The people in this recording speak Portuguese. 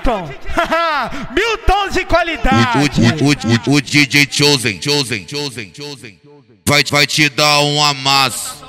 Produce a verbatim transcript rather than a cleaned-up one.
Milton. Mil tons de qualidade. O, o, o, o, o D J Chosen, Chosen, Chosen, Chosen vai, vai te dar um amasso.